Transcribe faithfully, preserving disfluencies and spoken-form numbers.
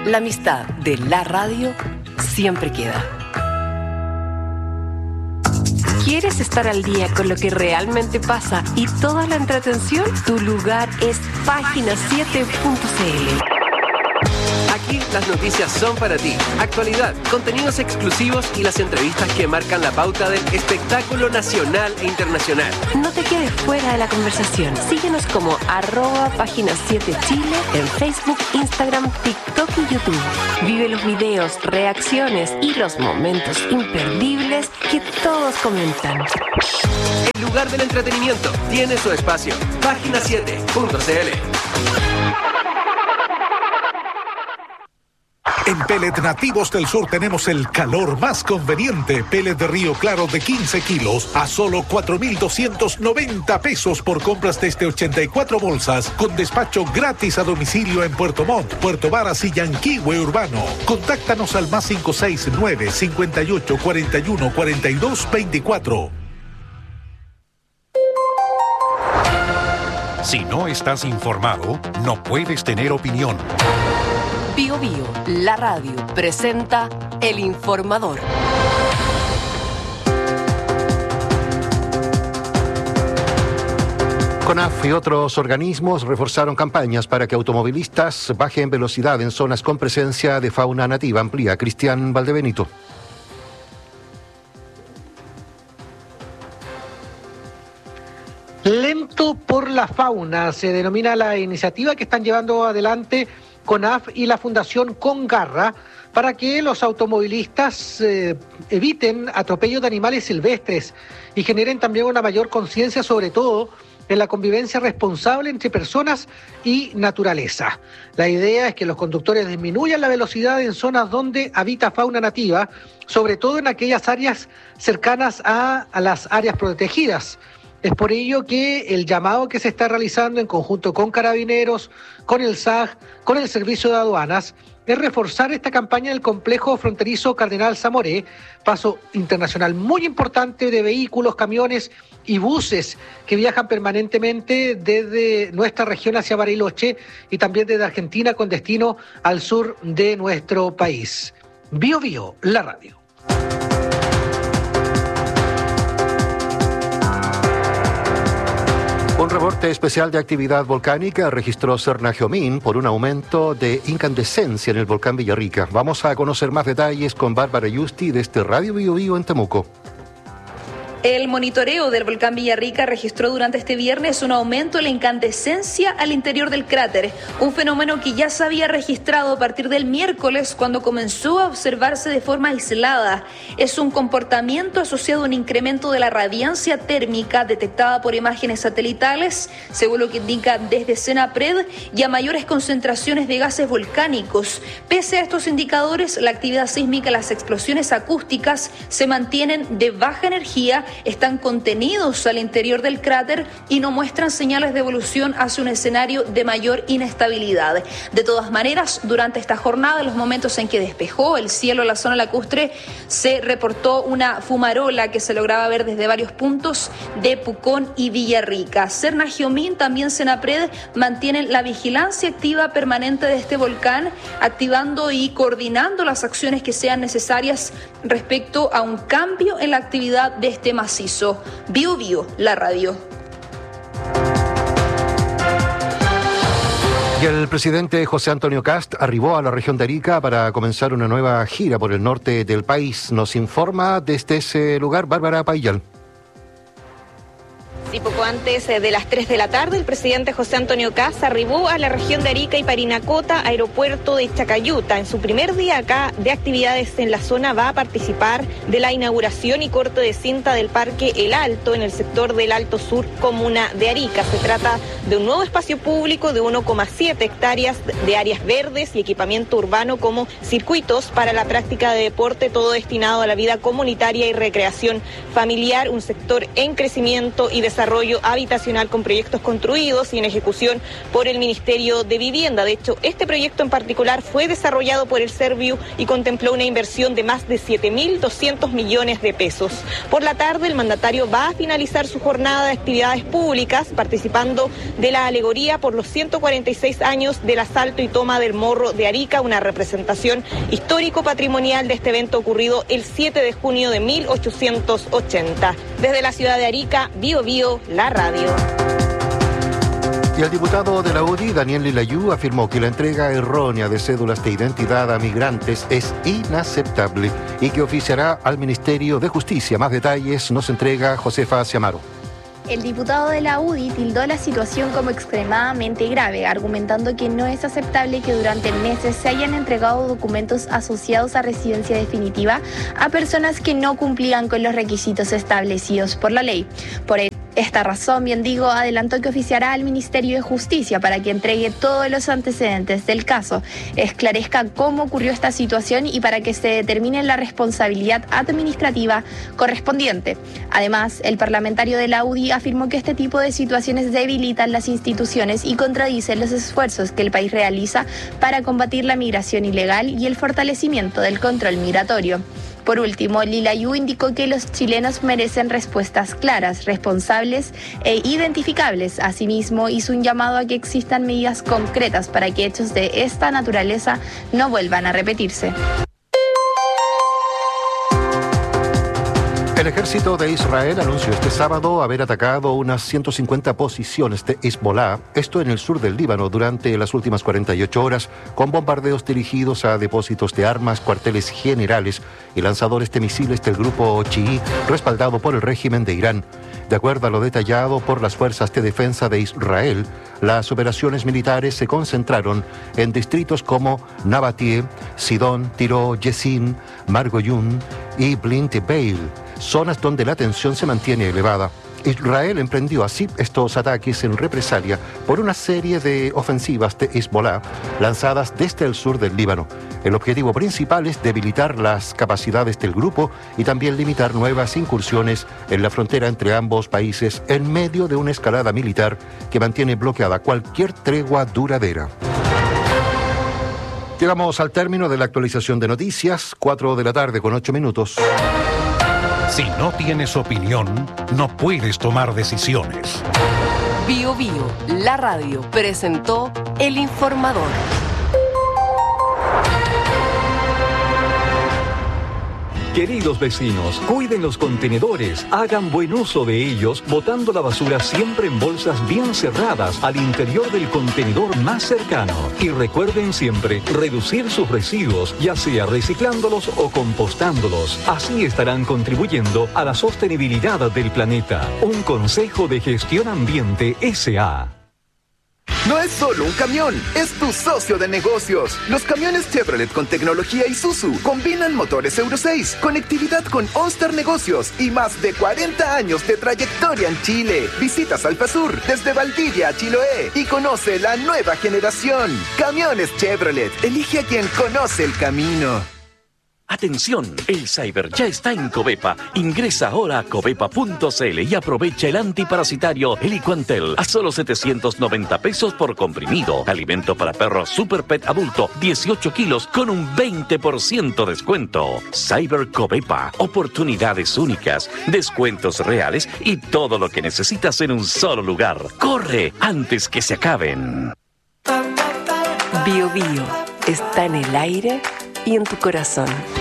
La amistad de la radio siempre queda. ¿Quieres estar al día con lo que realmente pasa y toda la entretención? Tu lugar es página siete punto c l. Aquí las noticias son para ti. Actualidad, contenidos exclusivos y las entrevistas que marcan la pauta del espectáculo nacional e internacional. No te quedes fuera de la conversación. Síguenos como arroba página siete Chile en Facebook, Instagram, TikTok y YouTube. Vive los videos, reacciones y los momentos imperdibles que todos comentan. El lugar del entretenimiento tiene su espacio. página siete punto c l. En Pellet Nativos del Sur tenemos el calor más conveniente. Pellet de Río Claro de quince kilos a solo cuatro mil doscientos noventa pesos por compras desde ochenta y cuatro bolsas, con despacho gratis a domicilio en Puerto Montt, Puerto Varas y Yanquihue Urbano. Contáctanos al más cinco seis nueve, cincuenta y ocho, cuarenta y uno, cuarenta y dos, veinticuatro. Si no estás informado, no puedes tener opinión. Bio Bio, la radio, presenta El Informador. CONAF y otros organismos reforzaron campañas para que automovilistas bajen velocidad en zonas con presencia de fauna nativa. Amplía Cristian Valdebenito. Lento por la fauna se denomina la iniciativa que están llevando adelante CONAF y la Fundación Congarra para que los automovilistas eh, eviten atropellos de animales silvestres y generen también una mayor conciencia, sobre todo en la convivencia responsable entre personas y naturaleza. La idea es que los conductores disminuyan la velocidad en zonas donde habita fauna nativa, sobre todo en aquellas áreas cercanas a, a las áreas protegidas. Es por ello que el llamado que se está realizando en conjunto con Carabineros, con el S A G, con el Servicio de Aduanas, es reforzar esta campaña del complejo fronterizo Cardenal Zamoré, paso internacional muy importante de vehículos, camiones y buses que viajan permanentemente desde nuestra región hacia Bariloche y también desde Argentina con destino al sur de nuestro país. Bio Bio, la radio. Un reporte especial de actividad volcánica registró Sernajomín por un aumento de incandescencia en el volcán Villarrica. Vamos a conocer más detalles con Bárbara Yusti desde Radio Bio Bio en Temuco. El monitoreo del volcán Villarrica registró durante este viernes un aumento en la incandescencia al interior del cráter, un fenómeno que ya se había registrado a partir del miércoles cuando comenzó a observarse de forma aislada. Es un comportamiento asociado a un incremento de la radiancia térmica detectada por imágenes satelitales, según lo que indica desde Senapred, y a mayores concentraciones de gases volcánicos. Pese a estos indicadores, la actividad sísmica y las explosiones acústicas se mantienen de baja energía, están contenidos al interior del cráter y no muestran señales de evolución hacia un escenario de mayor inestabilidad. De todas maneras, durante esta jornada, en los momentos en que despejó el cielo en la zona lacustre, se reportó una fumarola que se lograba ver desde varios puntos de Pucón y Villarrica. Sernajomín, también Senapred, mantienen la vigilancia activa permanente de este volcán, activando y coordinando las acciones que sean necesarias respecto a un cambio en la actividad de este macizo. Bio Bio, la radio. Y el presidente José Antonio Kast arribó a la región de Arica para comenzar una nueva gira por el norte del país. Nos informa desde ese lugar Bárbara Payal. Y poco antes de las tres de la tarde, el presidente José Antonio Kast arribó a la región de Arica y Parinacota, aeropuerto de Chacayuta. En su primer día acá de actividades en la zona va a participar de la inauguración y corte de cinta del Parque El Alto en el sector del Alto Sur, comuna de Arica. Se trata de un nuevo espacio público de uno coma siete hectáreas de áreas verdes y equipamiento urbano como circuitos para la práctica de deporte, todo destinado a la vida comunitaria y recreación familiar, un sector en crecimiento y desarrollo desarrollo habitacional con proyectos construidos y en ejecución por el Ministerio de Vivienda. De hecho, este proyecto en particular fue desarrollado por el Serviu y contempló una inversión de más de siete mil doscientos millones de pesos. Por la tarde, el mandatario va a finalizar su jornada de actividades públicas participando de la alegoría por los ciento cuarenta y seis años del asalto y toma del Morro de Arica, una representación histórico-patrimonial de este evento ocurrido el siete de junio de mil ochocientos ochenta. Desde la ciudad de Arica, Bio Bio, la radio. Y el diputado de la U D I, Daniel Lilayú, afirmó que la entrega errónea de cédulas de identidad a migrantes es inaceptable y que oficiará al Ministerio de Justicia. Más detalles nos entrega Josefa Ciamaro. El diputado de la U D I tildó la situación como extremadamente grave, argumentando que no es aceptable que durante meses se hayan entregado documentos asociados a residencia definitiva a personas que no cumplían con los requisitos establecidos por la ley. Por esta razón, bien digo, adelantó que oficiará al Ministerio de Justicia para que entregue todos los antecedentes del caso, esclarezca cómo ocurrió esta situación y para que se determine la responsabilidad administrativa correspondiente. Además, el parlamentario de la U D I afirmó que este tipo de situaciones debilitan las instituciones y contradicen los esfuerzos que el país realiza para combatir la migración ilegal y el fortalecimiento del control migratorio. Por último, Lilayú indicó que los chilenos merecen respuestas claras, responsables e identificables. Asimismo, hizo un llamado a que existan medidas concretas para que hechos de esta naturaleza no vuelvan a repetirse. El ejército de Israel anunció este sábado haber atacado unas ciento cincuenta posiciones de Hezbollah, esto en el sur del Líbano, durante las últimas cuarenta y ocho horas, con bombardeos dirigidos a depósitos de armas, cuarteles generales y lanzadores de misiles del grupo chií, respaldado por el régimen de Irán. De acuerdo a lo detallado por las fuerzas de defensa de Israel, las operaciones militares se concentraron en distritos como Nabatie, Sidón, Tiro, Yesin, Margoyun y Blint Beil, zonas donde la tensión se mantiene elevada. Israel emprendió así estos ataques en represalia por una serie de ofensivas de Hezbollah lanzadas desde el sur del Líbano. El objetivo principal es debilitar las capacidades del grupo y también limitar nuevas incursiones en la frontera entre ambos países en medio de una escalada militar que mantiene bloqueada cualquier tregua duradera. Llegamos al término de la actualización de noticias, cuatro de la tarde con ocho minutos. Si no tienes opinión, no puedes tomar decisiones. Bio Bio, la radio, presentó El Informador. Queridos vecinos, cuiden los contenedores, hagan buen uso de ellos, botando la basura siempre en bolsas bien cerradas al interior del contenedor más cercano. Y recuerden siempre reducir sus residuos, ya sea reciclándolos o compostándolos. Así estarán contribuyendo a la sostenibilidad del planeta. Un consejo de Gestión Ambiente S A No es solo un camión, es tu socio de negocios. Los camiones Chevrolet con tecnología Isuzu combinan motores Euro seis, conectividad con OnStar Negocios y más de cuarenta años de trayectoria en Chile. Visita Salpasur desde Valdivia a Chiloé y conoce la nueva generación. Camiones Chevrolet, elige a quien conoce el camino. Atención, el Cyber ya está en Covepa. Ingresa ahora a covepa punto c l y aprovecha el antiparasitario Heliquantel a solo setecientos noventa pesos por comprimido. Alimento para perros Super Pet adulto, dieciocho kilos con un veinte por ciento descuento. Cyber Covepa, oportunidades únicas, descuentos reales y todo lo que necesitas en un solo lugar. ¡Corre antes que se acaben! Bio Bio está en el aire y en tu corazón.